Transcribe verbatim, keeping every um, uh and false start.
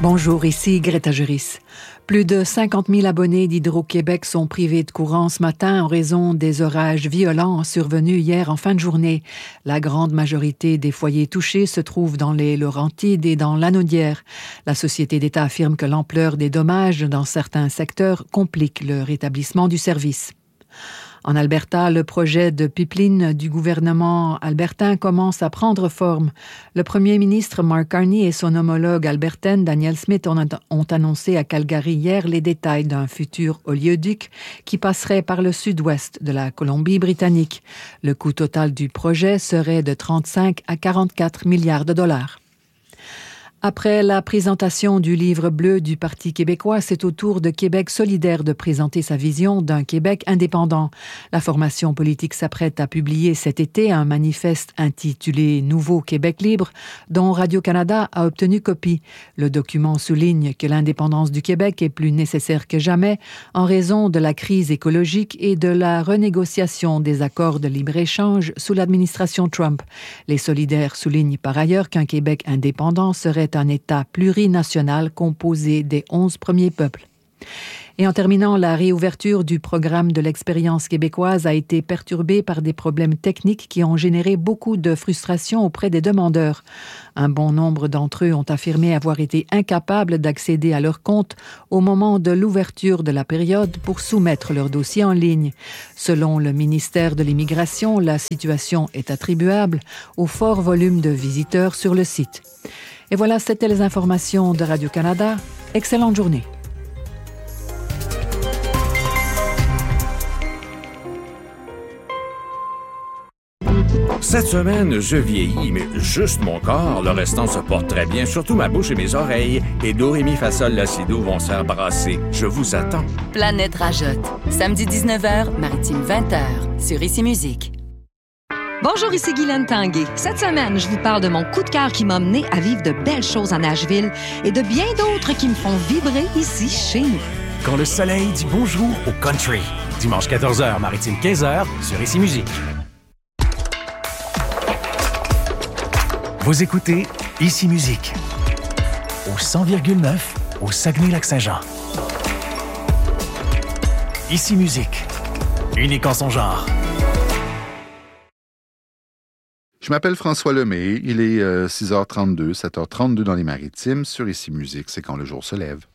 Bonjour, ici Greta Juris. Plus de cinquante mille abonnés d'Hydro-Québec sont privés de courant ce matin en raison des orages violents survenus hier en fin de journée. La grande majorité des foyers touchés se trouvent dans les Laurentides et dans l'Anaudière. La Société d'État affirme que l'ampleur des dommages dans certains secteurs complique le rétablissement du service. En Alberta, le projet de pipeline du gouvernement albertain commence à prendre forme. Le premier ministre Mark Carney et son homologue albertaine Danielle Smith ont, ont annoncé à Calgary hier les détails d'un futur oléoduc qui passerait par le sud-ouest de la Colombie-Britannique. Le coût total du projet serait de trente-cinq à quarante-quatre milliards de dollars. Après la présentation du livre bleu du Parti québécois, c'est au tour de Québec solidaire de présenter sa vision d'un Québec indépendant. La formation politique s'apprête à publier cet été un manifeste intitulé « Nouveau Québec libre » dont Radio-Canada a obtenu copie. Le document souligne que l'indépendance du Québec est plus nécessaire que jamais en raison de la crise écologique et de la renégociation des accords de libre-échange sous l'administration Trump. Les solidaires soulignent par ailleurs qu'un Québec indépendant serait un État plurinational composé des onze premiers peuples. Et en terminant, la réouverture du programme de l'expérience québécoise a été perturbée par des problèmes techniques qui ont généré beaucoup de frustration auprès des demandeurs. Un bon nombre d'entre eux ont affirmé avoir été incapables d'accéder à leur compte au moment de l'ouverture de la période pour soumettre leur dossier en ligne. Selon le ministère de l'Immigration, la situation est attribuable au fort volume de visiteurs sur le site. Et voilà, c'était les informations de Radio-Canada. Excellente journée. Cette semaine, je vieillis, mais juste mon corps. Le restant se porte très bien, surtout ma bouche et mes oreilles. Et do, ré, mi, fa, sol, la, si, do vont se faire brasser. Je vous attends. Planète Rajotte. Samedi dix-neuf heures, Maritime vingt heures, sur Ici Musique. Bonjour, ici Guylaine Tanguay. Cette semaine, je vous parle de mon coup de cœur qui m'a mené à vivre de belles choses à Nashville et de bien d'autres qui me font vibrer ici, chez nous. Quand le soleil dit bonjour au country. Dimanche quatorze heures, Maritime quinze heures, sur Ici Musique. Vous écoutez Ici Musique, au cent virgule neuf, au Saguenay-Lac-Saint-Jean. Ici Musique, unique en son genre. Je m'appelle François Lemay, il est euh, six heures trente-deux, sept heures trente-deux dans les Maritimes, sur Ici Musique, c'est quand le jour se lève.